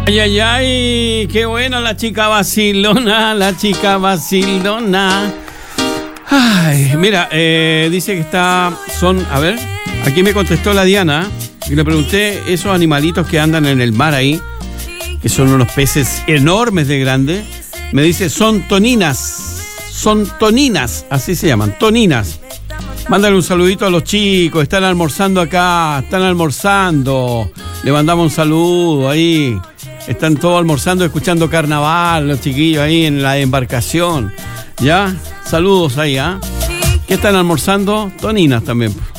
Ay, ay, ay, qué buena la chica vacilona, la chica vacilona. Ay, mira, dice que a ver, aquí me contestó la Diana y le pregunté esos animalitos que andan en el mar ahí, que son unos peces enormes de grande. Me dice, son toninas, así se llaman, toninas. Mándale un saludito a los chicos, están almorzando acá, le mandamos un saludo ahí. Están todos almorzando, escuchando carnaval, los chiquillos ahí en la embarcación. ¿Ya? Saludos ahí, ¿ah? ¿Qué están almorzando? Toninas también.